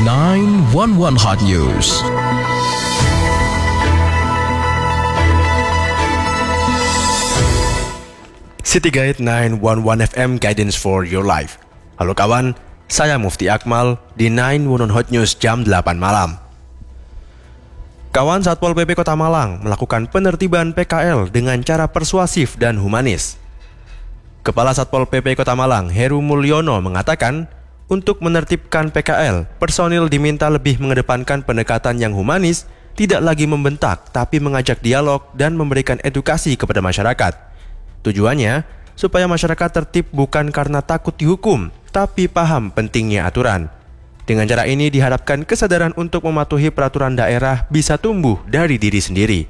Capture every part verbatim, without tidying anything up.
nine one one Hot News. City Guide nine one one F M Guidance for Your Life. Halo kawan, saya Mufti Akmal di nine one one Hot News jam delapan malam. Kawan Satpol P P Kota Malang melakukan penertiban P K L dengan cara persuasif dan humanis. Kepala Satpol P P Kota Malang, Heru Mulyono, mengatakan, untuk menertibkan P K L, personil diminta lebih mengedepankan pendekatan yang humanis, tidak lagi membentak, tapi mengajak dialog dan memberikan edukasi kepada masyarakat. Tujuannya, supaya masyarakat tertib bukan karena takut dihukum, tapi paham pentingnya aturan. Dengan cara ini diharapkan kesadaran untuk mematuhi peraturan daerah bisa tumbuh dari diri sendiri.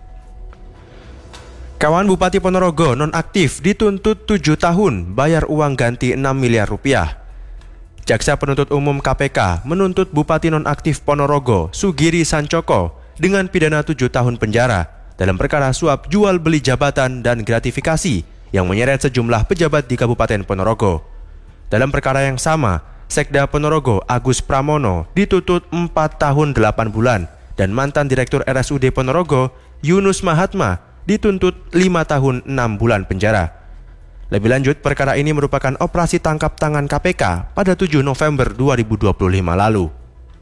Kawan Bupati Ponorogo nonaktif dituntut tujuh tahun, bayar uang ganti enam miliar rupiah. Jaksa Penuntut Umum K P K menuntut Bupati nonaktif Ponorogo, Sugiri Sancoko, dengan pidana tujuh tahun penjara dalam perkara suap jual beli jabatan dan gratifikasi yang menyeret sejumlah pejabat di Kabupaten Ponorogo. Dalam perkara yang sama, Sekda Ponorogo Agus Pramono dituntut empat tahun delapan bulan dan mantan Direktur R S U D Ponorogo Yunus Mahatma dituntut lima tahun enam bulan penjara. Lebih lanjut, perkara ini merupakan operasi tangkap tangan K P K pada tujuh November dua ribu dua puluh lima lalu.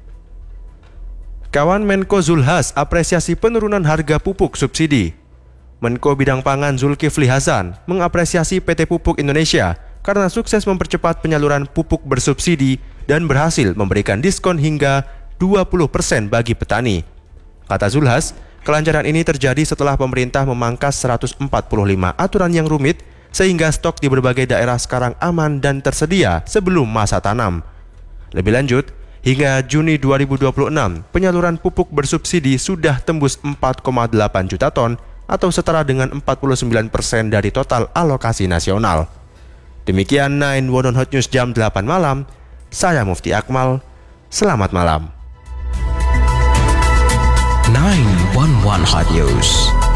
Kawan Menko Zulhas apresiasi penurunan harga pupuk subsidi. Menko Bidang Pangan Zulkifli Hasan mengapresiasi P T Pupuk Indonesia karena sukses mempercepat penyaluran pupuk bersubsidi dan berhasil memberikan diskon hingga dua puluh persen bagi petani. Kata Zulhas, kelancaran ini terjadi setelah pemerintah memangkas seratus empat puluh lima aturan yang rumit sehingga stok di berbagai daerah sekarang aman dan tersedia sebelum masa tanam. Lebih lanjut, hingga Juni dua ribu dua puluh enam, penyaluran pupuk bersubsidi sudah tembus empat koma delapan juta ton atau setara dengan empat puluh sembilan persen dari total alokasi nasional. Demikian nine one one Hot News jam delapan malam. Saya Mufti Akmal. Selamat malam. nine one one Hot News.